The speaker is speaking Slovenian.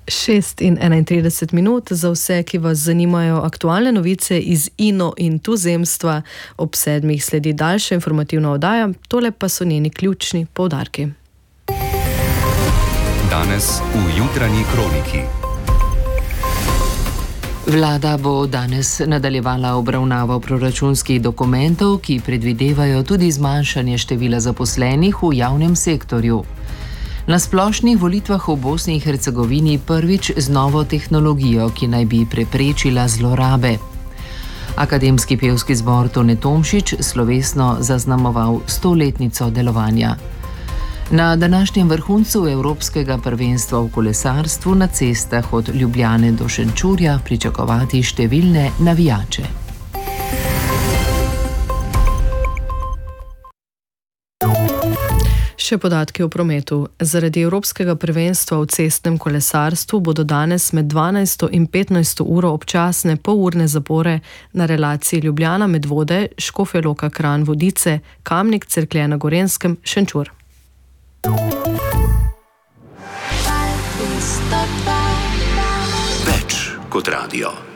6:31 za vse, ki vas zanimajo aktualne novice iz ino in tuzemstva. Ob 7 sledi daljša informativna oddaja, tole pa so njeni ključni poudarki. Danes v jutranji kroniki. Vlada bo danes nadaljevala obravnavo proračunskih dokumentov, ki predvidevajo tudi zmanjšanje števila zaposlenih v javnem sektorju. Na splošnih volitvah v Bosni in Hercegovini prvič z novo tehnologijo, ki naj bi preprečila zlorabe. Akademski pevski zbor Tone Tomšič slovesno zaznamoval 100-letnico delovanja. Na današnjem vrhuncu Evropskega prvenstva v kolesarstvu na cestah od Ljubljane do Šenčurja pričakovati številne navijače. Še podatki o prometu. Zaradi Evropskega prvenstva v cestnem kolesarstvu bodo danes med 12. in 15. uro občasne polurne zapore na relaciji Ljubljana-Medvode, Škofja Loka-Kranj-Vodice, Kamnik-Cerklje na Gorenjskem, Šenčur. Več kot radio.